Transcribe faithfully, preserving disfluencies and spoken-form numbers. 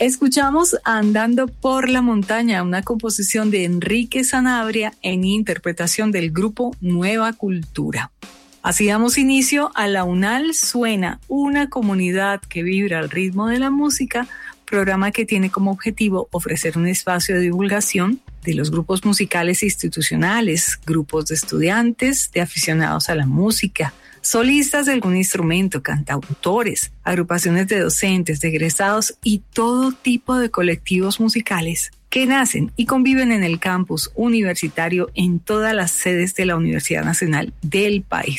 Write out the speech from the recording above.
Escuchamos Andando por la Montaña, una composición de Enrique Sanabria en interpretación del grupo Nueva Cultura. Así damos inicio a La UNAL Suena, una comunidad que vibra al ritmo de la música, programa que tiene como objetivo ofrecer un espacio de divulgación de los grupos musicales institucionales, grupos de estudiantes, de aficionados a la música, solistas de algún instrumento, cantautores, agrupaciones de docentes, de egresados y todo tipo de colectivos musicales que nacen y conviven en el campus universitario en todas las sedes de la Universidad Nacional del país.